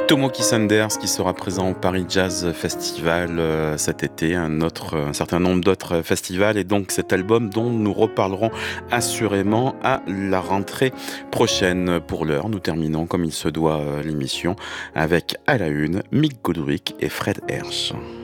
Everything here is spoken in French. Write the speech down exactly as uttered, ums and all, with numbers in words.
Tomoki Sanders qui sera présent au Paris Jazz Festival euh, cet été, un, autre, un certain nombre d'autres festivals et donc cet album dont nous reparlerons assurément à la rentrée prochaine. Pour l'heure, nous terminons comme il se doit euh, l'émission avec à la une Mick Goodrick et Fred Hersch.